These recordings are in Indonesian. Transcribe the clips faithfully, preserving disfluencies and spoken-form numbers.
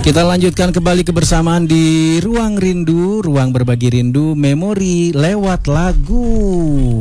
Kita lanjutkan kembali kebersamaan di Ruang Rindu, ruang berbagi rindu, memori lewat lagu.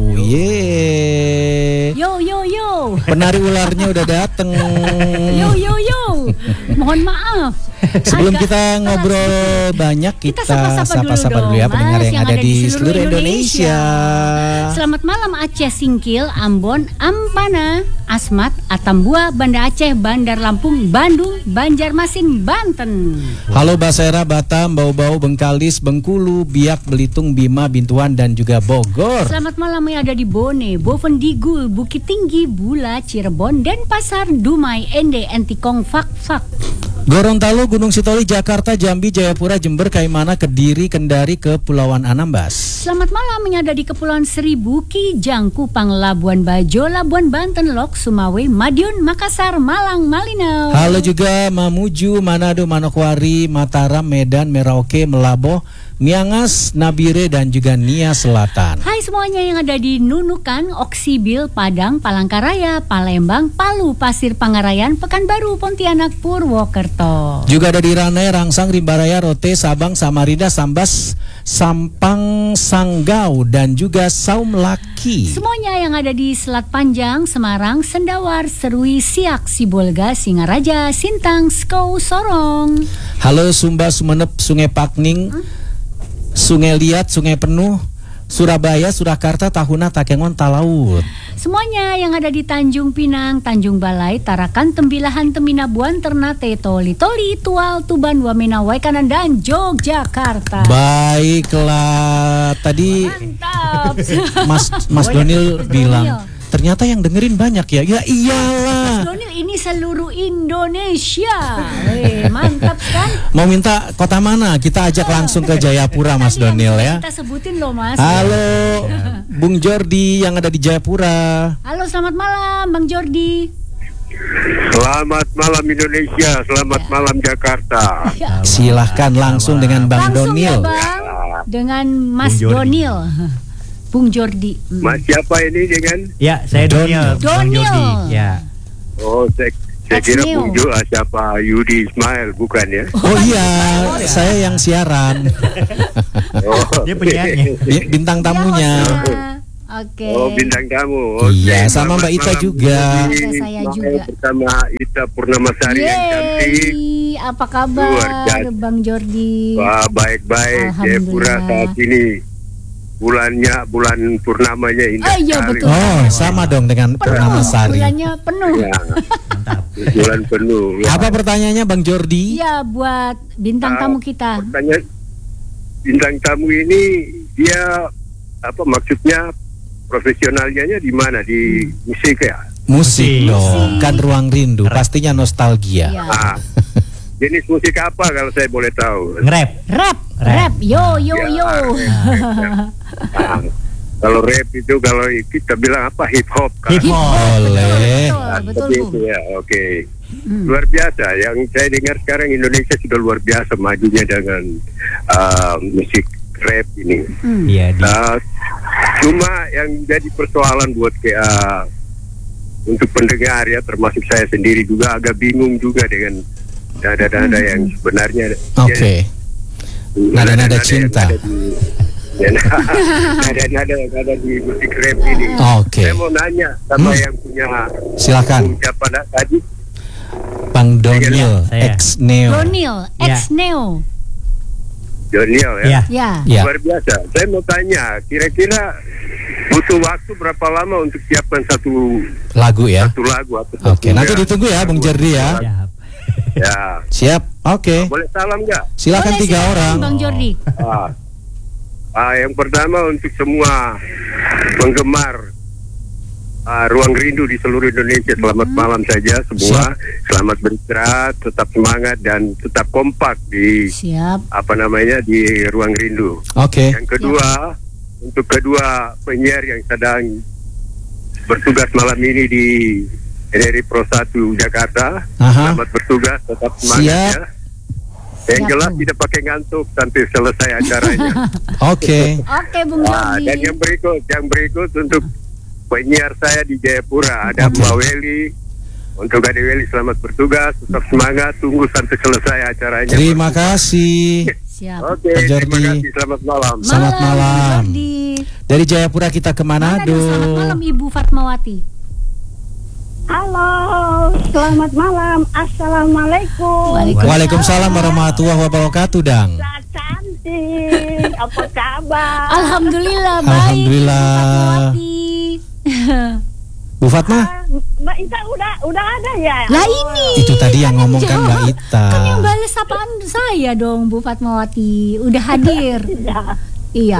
Yeay. Yo yo yo. Penari ularnya udah dateng. Yo yo yo. Mohon maaf. Sebelum kita ngobrol banyak, kita, kita sapa-sapa dulu, dulu ya pendengar yang, yang ada, ada di seluruh, seluruh Indonesia. Indonesia. Selamat malam Aceh Singkil, Ambon, Ampana, Asmat, Atambua, Banda Aceh, Bandar Lampung, Bandung, Banjarmasin, Banten. Halo Basera, Batam, Bau-Bau, Bengkalis, Bengkulu, Biak, Belitung, Bima, Bintuan, dan juga Bogor. Selamat malam yang ada di Bone, Bovendigul, Bukit Tinggi, Bula, Cirebon, Denpasar, Dumai, Ende, Entikong, Fak Fak. Gorontalo, Gunung Sitoli, Jakarta, Jambi, Jayapura, Jember, Kaimana, Kediri, Kendari, Kepulauan Anambas. Selamat malam yang ada di Kepulauan Seribu, Kijang, Kupang, Labuan Bajo, Labuan Banten, Lok, Sumawe, Madiun, Makassar, Malang, Malinau. Halo juga Mamuju, Manado, Manokwari, Mataram, Medan, Merauke, Melaboh, Miangas, Nabire, dan juga Nia Selatan. Hai semuanya yang ada di Nunukan, Oksibil, Padang, Palangkaraya, Palembang, Palu, Pasir Pangarayan, Pekanbaru, Pontianak, Purwokerto. Juga ada di Ranai, Rangsang, Rimbaraya, Rote, Sabang, Samarinda, Sambas, Sampang, Sanggau, dan juga Saum Laki. Semuanya yang ada di Selat Panjang, Semarang, Sendawar, Serui, Siak, Sibolga, Singaraja, Sintang, Skou, Sorong. Halo Sumba, Sumenep, Sungai Pakning, hmm? Sungai Liat, Sungai Penuh, Surabaya, Surakarta, Tahuna, Takengon, Talaut. Semuanya yang ada di Tanjung Pinang, Tanjung Balai, Tarakan, Tembilahan, Teminabuan, Ternate, Toli, Toli, Tual, Tuban, Wamena, Waikanan, dan Yogyakarta. Baiklah, tadi mantap. Mas Mas Donil bilang ternyata yang dengerin banyak ya. Ya iyalah. Mas Donil ini seluruh Indonesia. Weh, mantap kan? Mau minta kota mana? Kita ajak langsung ke Jayapura Mas Donil ya. Kita sebutin loh Mas. Halo Bung Jordi yang ada di Jayapura. Halo, selamat malam Bang Jordi. Selamat malam Indonesia, selamat ya. Malam Jakarta. Ya. Silahkan langsung dengan Bang langsung Donil. Ya, Bang. Dengan Mas Donil. Bung Jordi. Hmm. Mas siapa ini dengan? Ya, saya Donil. Donil. Ya. Oh, saya, saya kira Bung Jo, siapa Yudi Ismail, bukan ya? Oh iya, oh, ya. Saya yang siaran. Oh. Dia penyanyi. Bintang tamunya. Ya, Oke. Okay. Oh, bintang tamu. Iya, okay. Sama Mbak Ita juga. Ada saya juga. Bersama Ita Purnamasari yang cantik. Apa kabar Bang Jordi? Wah, baik-baik. Jayapura saat ini bulannya, bulan purnamanya indah oh, iya, sekali. Betul. Oh, sama dong dengan Purnamasari. Bulannya penuh. Ya, bulan penuh. Ya. Apa pertanyaannya Bang Jordi? Iya, buat bintang tamu kita. Pertanyaan bintang tamu ini dia apa maksudnya profesionalnya di mana? Di hmm. musik ya? Musik dong, kan Ruang Rindu, pastinya nostalgia. Ya. Ah, jenis musik apa kalau saya boleh tahu? Nge-rap. Rap, rap, yo yo ya, yo. Nah, kalau rap itu kalau kita bilang apa hip hop kan? Hip hop. Boleh. Betul, betul, betul ya, oke. Okay. Hmm. Luar biasa. Yang saya dengar sekarang Indonesia sudah luar biasa majunya dengan uh, musik rap ini. Iya. Hmm. Uh, cuma yang jadi persoalan buat uh, untuk pendengar ya, termasuk saya sendiri juga agak bingung juga dengan nada-nada hmm. yang sebenarnya. Oke. Okay. Nada-nada cinta. Nada-nada yang ada di musik rap ini. Oke. Okay. Saya mau nanya sama hmm. yang punya. Silakan. Siapa tadi? Bang Donil, ex Neo. Donil, ex Neo. Donil Ya. ya. Ya. Ya. Luar biasa. Saya mau tanya, kira-kira butuh waktu berapa lama untuk siapkan satu lagu ya? Satu lagu atau satu. Oke, okay. Nanti ditunggu ya, Bang Jordi ya. Siap. Ya. Siap. Oke. Okay. Boleh salam nggak? Silakan tiga silakan, orang. Bang Jordi. Ah. Ah, yang pertama untuk semua penggemar uh, Ruang Rindu di seluruh Indonesia, selamat hmm. malam saja semua. Siap. Selamat beristirahat, tetap semangat dan tetap kompak di Siap. apa namanya di Ruang Rindu. Oke. Okay. Yang kedua, Siap. Untuk kedua penyiar yang sedang bertugas malam ini di R R I Pro satu Jakarta, Aha. selamat bertugas, tetap semangat. Siap. Ya. Yang jelas tidak pakai ngantuk sampai selesai acaranya. Oke. Oke, Bung Jordi. Dan yang berikut, yang berikut untuk penyiar saya di Jayapura ada okay. Mbak Weli, Untuk Ade Weli selamat bertugas, tetap semangat, tunggu sampai selesai acaranya. Terima kasih. Siap. Oke, Pak terima Jordi. kasih, selamat malam. Selamat malam. Jordi. Dari Jayapura kita ke Manado. Selamat malam Ibu Fatmawati. Halo, selamat malam. Assalamualaikum. Waalaikumsalam warahmatullahi wabarakatuh, Dang. Kak cantik, apa kabar? Alhamdulillah baik. Alhamdulillah. Fatmawati. Bu Fatma, Ah, Mbak Ita udah udah ada ya? Lah ini. itu tadi yang ngomong kan jawab. Mbak Ita. Kan yang balas sapaan saya dong Bu Fatmawati. Udah hadir. Ya. Iya.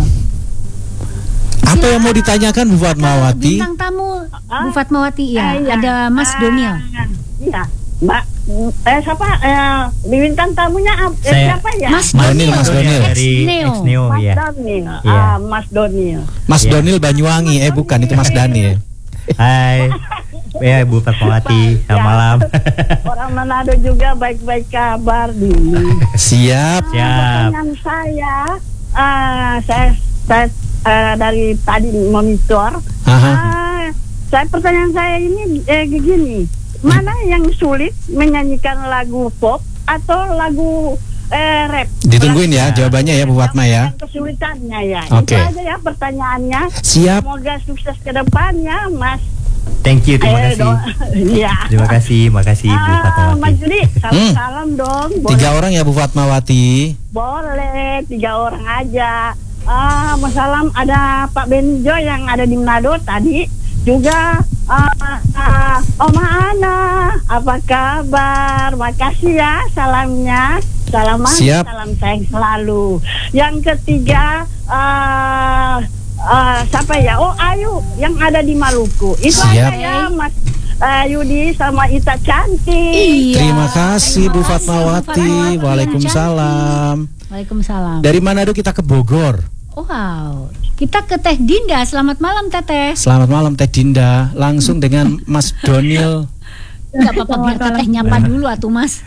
Apa yang mau ditanyakan Bu Fatmawati? Bintang tamu Ah? Bu Fatmawati ya. Ah, iya. Ada Mas Ah, Doniel. Iya, Mbak. Eh siapa? Eh, bintang tamunya ap- eh, Saya. siapa ya? Mas Donil, Mas Donil. Dari Ex-Neo. Ex-Neo Mas ya. Donil. Iya. Ah, Mas Donil. Mas Iya. Donil Banyuwangi, eh bukan itu Mas Dani. Hai. Ya, Bu Fatmawati, selamat malam. Orang Manado juga baik-baik kabar nih. Siap. Siap. Pertanyaan saya, ah, saya, saya eh, dari tadi monitor. Aha. Ah, saya pertanyaan saya ini eh, begini, mana yang sulit menyanyikan lagu pop atau lagu eh, rap? Ditungguin ya jawabannya ya Bu Fatma ya. Yang kesulitannya ya. Oke. Itu aja ya pertanyaannya. Siap. Semoga sukses ke depannya, Mas. Thank you, terima Eh, kasih. do- Iya. Terima kasih, makasih Bu Ah, Mas Fatmawati. Juli, salam-salam dong. Boleh? Tiga orang ya Bu Fatmawati. Boleh, tiga orang aja. Ah, masalah ada Pak Benjo yang ada di Manado tadi juga. Ah, ah, Oma Ana, apa kabar? Makasih ya salamnya. Salam Siap. salam sayang selalu. Yang ketiga, ah, ah, siapa ya? Oh, Ayu yang ada di Maluku. Itu Siap. aja ya, Mas. Ah, Yudi sama Ita cantik. Iya. Terima kasih Bu Terima kasih, Bu Fatmawati. Fatmawati. Waalaikumsalam. Waalaikumsalam. Dari Manado kita ke Bogor. Wow. Kita ke Teh Dinda. Selamat malam Teteh. Selamat malam Teh Dinda. Langsung dengan Mas Donil. Enggak apa-apa biar Teteh nyapa dulu atuh Mas.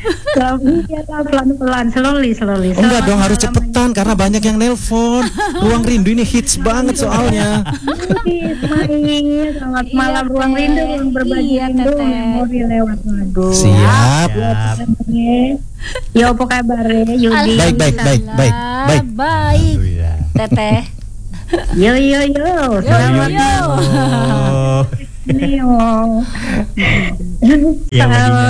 Pelan-pelan, slowly, slowly. Enggak dong, harus cepetan karena banyak yang nelpon. Ruang Rindu ini hits banget soalnya. Ismail, selamat Iya, malam Ruang Teh. Rindu, ruang berbagi Iya, rindu, Teteh. memori lewat lagu. Siap. Siap. Yo, apa kabar ya, Yudi? Baik, baik, baik, baik, baik. Baik. Alhamdulillah. Teteh. Yo, yo, yo, selamat yo. Oh. Neo. Iya, Mbak Dinda.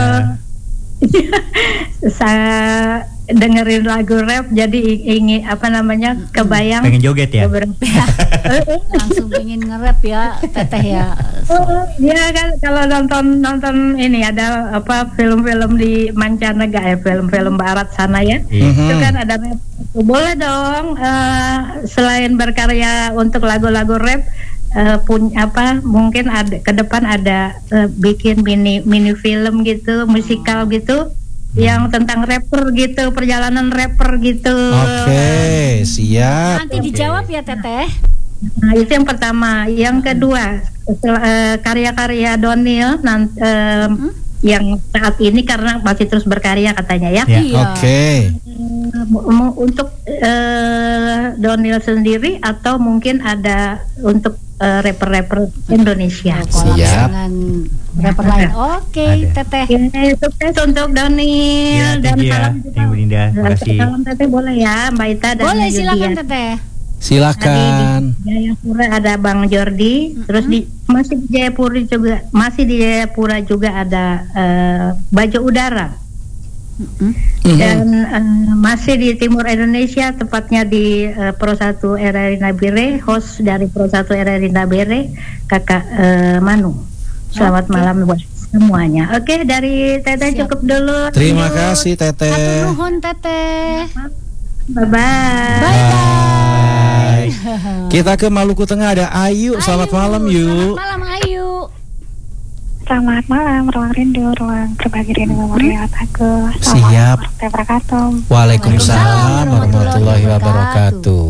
Saya dengerin lagu rap jadi ingin apa namanya kebayang Pengen joget ya? beberapa. Langsung pengen nge-rap ya Teteh ya. Oh, ya kan kalau nonton nonton ini ada apa film-film di mancanegara, eh, film-film barat sana ya. Iya. Mhm. Itu kan ada rap. Boleh dong eh, selain berkarya untuk lagu-lagu rap eh, punya apa mungkin ada ke depan ada eh, bikin mini mini film gitu, musikal gitu yang tentang rapper gitu, perjalanan rapper gitu. Oke, siap. Nanti dijawab ya Teteh. Nah, itu yang pertama. Yang kedua, setelah, eh, karya-karya Donil nanti yang saat ini karena masih terus berkarya katanya ya. Ya. Iya. Oke. Eh, mu- mu- untuk eh, Donil sendiri atau mungkin ada untuk eh, rapper-rapper Indonesia. Kolab Siap. dengan rapper lain. Oke, Ada. Teteh. Oke, sukses untuk Donil Iya, dan thank you ya. salam Thank you, Bu Dinda. Terima kasih. Salam teteh boleh ya, Mbak Ita dan Boleh Yudi silakan ya. Teteh. Silakan. Di Jayapura ada Bang Jordi, terus di masih di Jayapura juga masih di Jayapura juga ada eh, Bajo Udara. Mhm. Dan eh, masih di timur Indonesia, tepatnya di eh, Pro satu R R I Nabire, host dari Pro satu R R I Nabire, Kakak eh, Manu. Selamat malam buat semuanya. Oke, dari Teteh Siap. cukup dulu. Terima Yuk, kasih Teteh. Hatur nuhun Teteh. Bye bye. Bye bye. Kita ke Maluku Tengah ada Ayu. Selamat Ayu, malam yuk. Selamat malam Ayu. Selamat malam, ruang rindu, ruang berbagi rindu memori lewat aku. Siap. Assalamualaikum warahmatullahi wabarakatuh. Waalaikumsalam warahmatullahi wabarakatuh.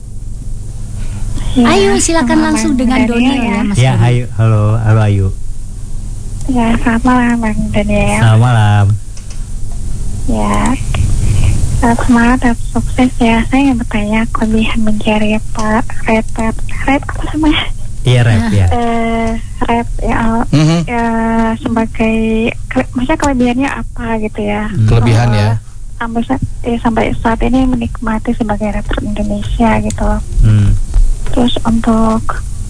Ya, Ayu silakan selamat langsung malam, dengan Bang Donil Daniel ya Mas. Ya, Doni. ayo, halo, halo Ayu. Ya, selamat malam Bang Daniel. Selamat malam. Ya, selamat semangat dan sukses ya. Saya ingin bertanya kelebihan menjadi pak rapper, rap apa namanya? Iya, rap ya. Eh, rap ya, Mhm. ya sebagai kele- maksudnya kelebihannya apa gitu ya? Kelebihan ya. Sampai saat, ya, sampai saat ini menikmati sebagai rapper Indonesia gitu. Hmm. Terus untuk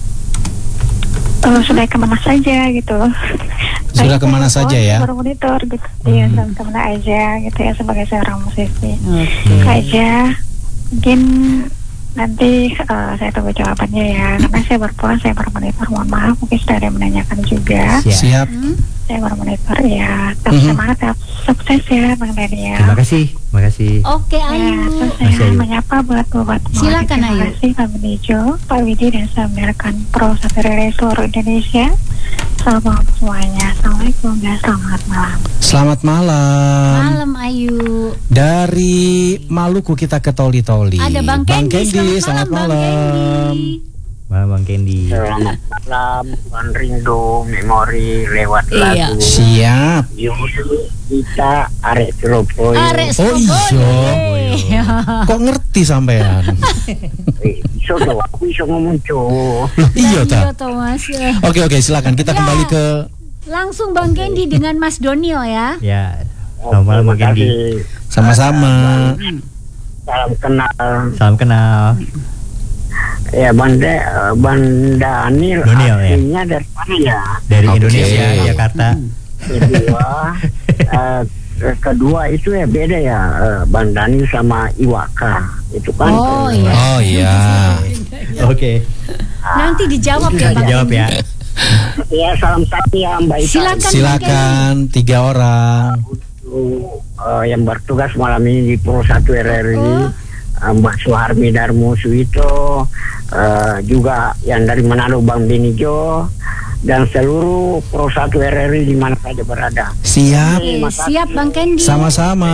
uh, sudah kemana saja gitu. Sudah Saya kemana telepon, saja ya? Baru monitor gitu. Iya, sudah kemana aja gitu ya sebagai seorang musisi. Oke. Itu aja. Mungkin nanti uh, saya tunggu jawabannya ya. Karena saya berpulang, saya baru monitor. Mohon maaf, mungkin sudah ada yang menanyakan juga. Siap. Siap. Saya baru monitor ya. Tetap Mhm. semangat, tetap sukses ya Bang Daniel. Terima kasih, terima kasih. Oke, Ya, Ayu. terus Masih saya Ayu. menyapa buat buat Silakan, Terima Ayu. kasih Pak Benejo, Pak Widi dan saya mendengarkan Pro satu Relay seluruh Indonesia. Selamat semuanya. Assalamualaikum dan selamat malam. Selamat malam. Malam Ayu. Dari Maluku kita ke Toli-Toli. Ada Bang Kendi. selamat Bang malam. Kendi. Malam Bang Kendi. Selamat malam, Bang Rindu, memori lewat Iya. lagu. Siap. Yuk, kita arek Surabaya. Arek Oh, Surabaya. iya. Kok ngerti sampean? Eh, iso dong, aku iso ngomong cowok. Loh, iya Iya, ta. Thomas. Oke oke silakan kita Ya. kembali ke Langsung Bang Kendi dengan Mas Donio ya. Ya. Selamat malam Bang Terima Kendi. kasih. sama-sama. Salam kenal. Salam kenal. Ya, Banda, Banda Daniel, Daniel, ya. aslinya dari mana ya? Dari Oke. Indonesia, Jakarta. Kedua, eh, kedua itu ya beda ya, eh, Bang Daniel sama Iwaka itu kan. Oh, iya. Oh iya. Oke. Nanti dijawab ya Bang Dijawab Kendi. ya. Ya, salam satu ya Mbak Ita. Silakan. Silakan tiga orang. Untuk, eh, yang bertugas malam ini di Pro satu R R I, eh, Mbak Suharmi Darmo Suito, eh, juga yang dari Manado Bang Benijo, dan seluruh Pro satu R R I di mana saja berada. Siap. Oke, siap Bang Kendi. Sama-sama.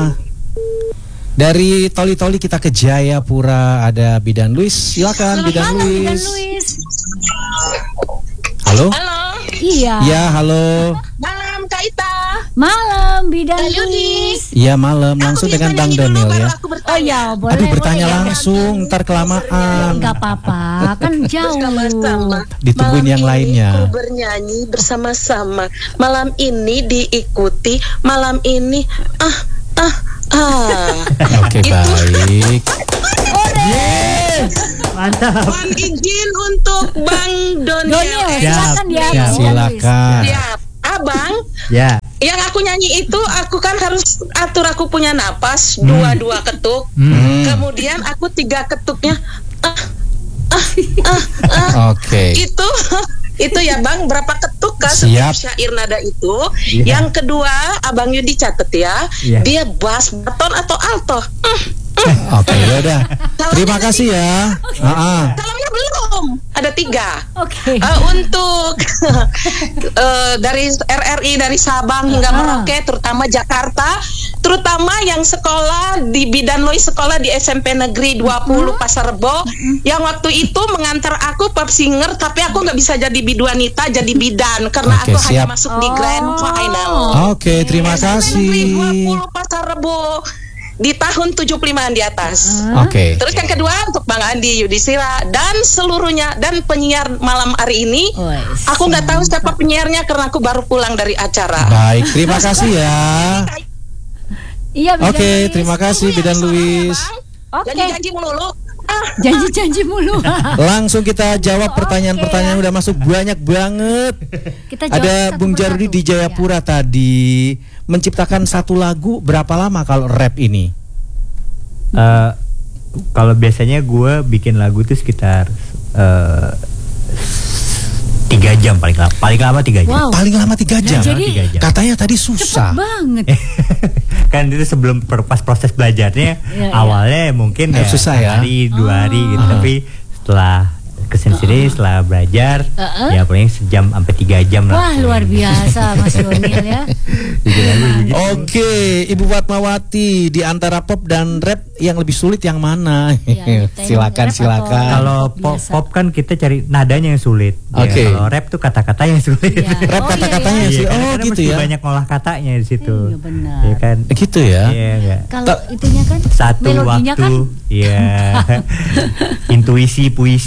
Dari Toli-Toli kita ke Jayapura, ada Bidan Luis. Silakan Bidan Malam, Bidan Luis. Luis. Halo? Halo, Iya. Ya, halo. malam Kak Ita. Malam Bidan Kak Yudi. Luis. Iya, malam langsung Aku dengan bisa Bang nyanyi dulu, Daniel baru ya. aku bertanya. Oh ya, boleh. Aduh, bertanya boleh. langsung, ntar kelamaan. Enggak apa-apa, kan jauh. Bersama-sama. Ditungguin Malam yang ini lainnya. ku bernyanyi bersama-sama. Malam ini diikuti. Malam ini ah ah ah. Oke, Itu. baik. Mantap. Mohon izin untuk Bang Donio, Doniel. silakan ya. Siap. Bidan Luis. Silakan. Siap. Abang, Ya. yang aku nyanyi itu aku kan harus atur aku punya napas dua-dua ketuk. Hmm. Kemudian aku tiga ketuknya ah Oke. itu itu ya Bang, berapa ketuk kan Siap. setiap syair nada itu. Iya. Yang kedua Abang Yudi catet ya, Iya. dia bass, baton atau alto. Oke, ya udah. Terima kasih ya. Ah, Salamnya belum, ada tiga. Oke. Eh, untuk eh, dari R R I dari Sabang hingga Ah. Merauke, terutama Jakarta, terutama yang sekolah di Bidan Lois, sekolah di S M P Negeri dua puluh Pasar Rebo, yang waktu itu mengantar aku pop singer, tapi aku nggak bisa jadi biduanita, jadi bidan karena Oke, aku hanya siap. masuk di grand final. Oke, terima S M P Negeri kasih. dua puluh Pasar Rebo di tahun tujuh puluh limaan di atas. Oke. Terus yang kedua untuk Bang Andi Yudhistira dan seluruhnya dan penyiar malam hari ini. Wes, Aku nggak tahu siapa penyiarnya karena aku baru pulang dari acara. Baik, terima kasih ya. Iya, Bidan Oke, Luis. terima kasih Bidan Luis. Oke. Janji-janji melulu. Ah, Janji-janji mulu. Langsung kita jawab pertanyaan-pertanyaan udah masuk banyak banget. Kita jawab Ada satu Bung persatu. Jardi di Jayapura tadi menciptakan satu lagu berapa lama kalau rap ini? Eh, kalau biasanya gue bikin lagu tuh sekitar eh, tiga jam paling lama. Paling lama tiga jam. Wow. Paling lama tiga jam. jadi- Tiga jam. Katanya tadi Cepet susah. banget. Kan itu sebelum per- pas proses belajarnya Iya, iya. awalnya mungkin Eh, ya susah ya. hari dua hari gitu, Ah. tapi setelah kesini sini setelah belajar Uh-uh. ya paling sejam sampai tiga jam lah. Wah, luar biasa Mas Doniel ya. Bikin lagu begitu. Oke, Ibu Fatmawati, di antara pop dan rap yang lebih sulit yang mana? Ya, kita yang silakan, rap atau- silakan. Kalau pop, Biasa. pop kan kita cari nadanya yang sulit. Ya, Oke. kalau rap tuh kata-kata yang sulit. Iya. Rap Oh, kata-katanya iya, sih. Iya, Oh, karena gitu mesti ya. banyak ngolah katanya di situ. Iya, benar. Iya kan? Gitu ya. Iya, enggak. Kalau Ta- itunya kan Satu melodinya waktu, kan iya. Intuisi, puisi.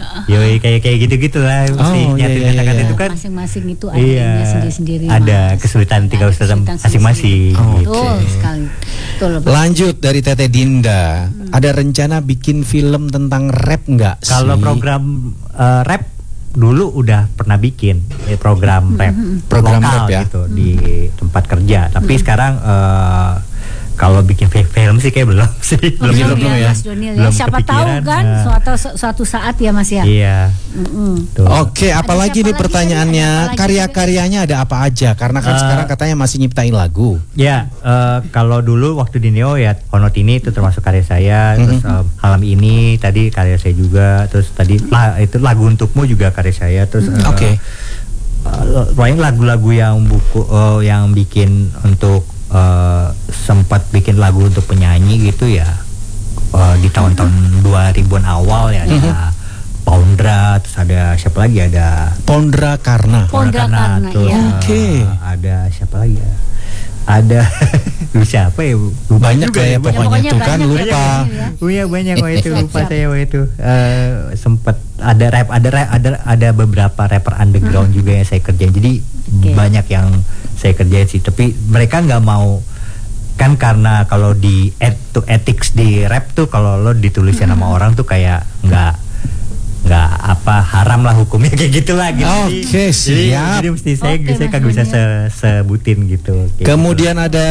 Yoi, kayak kayak gitu-gitu lah. Mesti Oh, iya, nyatuin iya, kata-kata iya. itu kan. Masing-masing itu ada Iya, ininya sendiri-sendiri. ada Mas. kesulitan tinggal Ada kesulitan masing-masing. sendiri-sendiri. Oh, Betul oke. sekali. Betul. Bang. Lanjut dari Teteh Dinda. Ada rencana bikin film tentang rap nggak sih? Kalau program eh, rap dulu udah pernah bikin eh, program rap, Program lokal rap ya? gitu di tempat kerja. Tapi sekarang eh, kalau bikin fi- film sih kayak belum sih. Belum, Belum, ya, belum ya? Mas Donil ya. Belum Siapa tahu kepikiran, kan nah. suatu suatu saat ya Mas ya. Iya. Mm-mm. Tuh. Oke, Ada apalagi siapa nih lagi pertanyaannya, tadi? Ada apa lagi karya-karyanya ada apa aja? Karena kan Eh, sekarang katanya masih nyiptain lagu. Ya, eh, kalau dulu waktu di Neo ya Honotini itu termasuk karya saya, terus Mhm. eh, Malam Ini tadi karya saya juga, terus tadi lah, itu Lagu Untukmu juga karya saya, terus eh, Oke. eh, banyak lagu-lagu yang buku eh, yang bikin untuk eh, sempat bikin lagu untuk penyanyi gitu ya eh, di tahun-tahun dua ribuan awal ya ada Poundra, terus ada siapa lagi, ada Pondra Karna. Pondra Karna, terus, iya. eh, Oke. ada siapa lagi ya, ada siapa ya, lupa Banyak juga kayak ya, pokoknya pokoknya tuh kan banyak ya, lupa. banyak ya. Oh iya banyak waktu itu, Siap, lupa siap. saya waktu itu. Eh, sempat ada rap, ada rap, ada ada beberapa rapper underground juga yang saya kerjain. Jadi Oke. banyak yang saya kerjain sih. Tapi mereka nggak mau, kan karena kalau di et, tuh ethics di rap tuh kalau lo ditulisin sama orang tuh kayak nggak nggak apa haram lah hukumnya kayak gitulah gitu. Oke, Jadi- jadi, siap. jadi mesti saya Oke, saya Mas kagak bisa Daniel. se- sebutin gitu. kayak Kemudian ada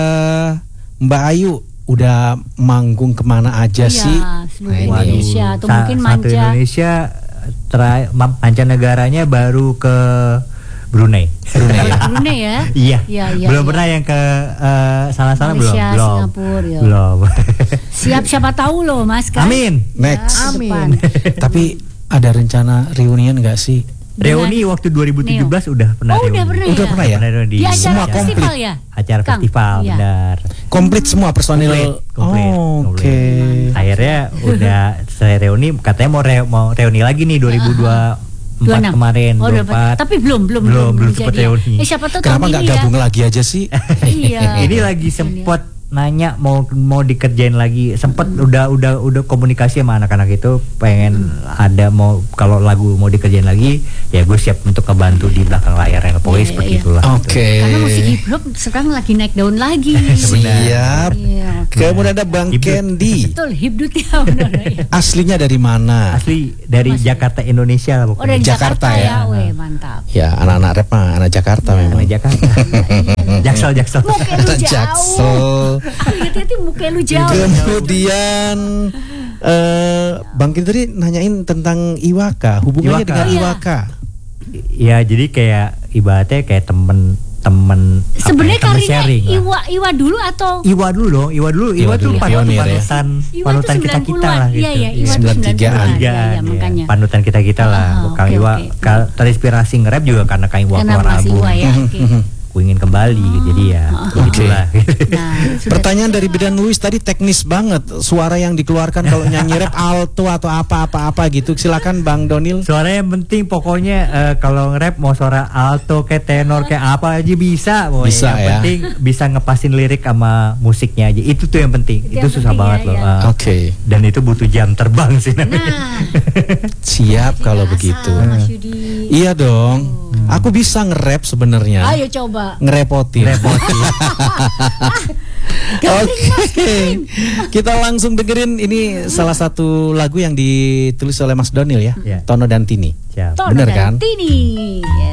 Mbak Ayu, udah manggung kemana aja Iya, sih? seluruh Nah, ini. Indonesia atau Sa- mungkin satu manja. Indonesia terakhir mancanegaranya baru ke Brunei. Brunei ya? Brunei ya. Iya. Iya, iya, belum iya. pernah yang ke eh, sana-sana belum. Malaysia, Belum. Singapura, ya. Belum. Siap siapa tahu loh Mas kan. Amin. Next. Ya, ke depan. Tapi ada rencana reunian nggak sih? Dengan- Reuni waktu dua ribu tujuh belas udah pernah Oh, udah reuni. pernah Udah ya? pernah ya? reuni Di acara Semua festival komplit. ya? Acara Kang? festival, Iya. benar. Komplit semua personil. Komplit, komplit, Oh, komplit. Oke. Akhirnya udah saya reuni, katanya mau re- mau reuni lagi nih dua ribu dua puluh empat dua puluh enam. kemarin. Oh, dua udah puluh empat. tapi belum belum Belum, belum sempet jadi ya. reuni. Eh siapa tahu Kenapa tahun nggak ini gabung ya. lagi aja sih? Iya. Ini lagi sempet nanya mau mau dikerjain lagi, sempet udah udah udah komunikasi sama anak-anak itu pengen ada mau kalau lagu mau dikerjain lagi ya gue siap untuk ngebantu di belakang layar yang pokoknya Iya, seperti iya. itulah. Oke. Karena musik hip hop sekarang lagi naik daun lagi. Siap. Iya. Kemudian ada Bang Ibu. Candy. Betul, hibdut ya benar ya. Aslinya dari mana? Asli dari Masih. Jakarta Indonesia lah Oh pokoknya. dari Jakarta Jakarta, ya. ya. Weh, mantap. Ya, anak-anak rap mah anak Jakarta memang. Dari Jakarta. Jaksel Jaksel. Muka lu Anak jauh. Jaksel. Hati-hati muka lu jauh. Kemudian eh Bang Candy tadi nanyain tentang Iwaka, hubungannya Iwaka. dengan Iya. Iwaka. Ya jadi kayak ibaratnya kayak temen temen apa ya, Sebenarnya temen karirnya sharing lah. Iwa Iwa dulu atau Iwa dulu dong, Iwa dulu, Iwa, Iwa tuh dulu, panutan pionir ya. panutan, Iwa panutan tuh kita kita sembilan puluhan. lah gitu. Iya, iya, Iwa tuh sembilan tigaan. sembilan puluhan. Iya, Tigaan, iya, ya. makanya. Panutan kita kita lah. Ah, Kang oke, Iwa oke. ka- terinspirasi nge-rap juga karena Kang Iwa Karena keluar Mas album. Iwa ya. Oke. Ku ingin kembali, jadi ya begitulah. Nah, sudah- Pertanyaan dari Bidan Luis tadi teknis banget. Suara yang dikeluarkan kalau nyanyi rap alto atau apa-apa-apa gitu. Silakan Bang Donil. Suara yang penting pokoknya eh, kalau nge-rap mau suara alto kayak tenor kayak apa aja bisa. Pokoknya. Bisa, yang ya. penting bisa ngepasin lirik sama musiknya aja. Itu tuh yang penting. Itu Itu, yang susah penting banget ya, loh. ya. Ah. Oke. Dan itu butuh jam terbang sih namanya. Nah, Siap kalau tidak begitu. asal, Mas Yudi. Iya dong. Aku bisa nge-rap sebenarnya. Ayo coba. Ngerepotin. Repotin. Oke. Kita langsung dengerin ini salah satu lagu yang ditulis oleh Mas Donil ya. Ya. Tono dan Tini. Siap. Tono Bener dan kan? Tini.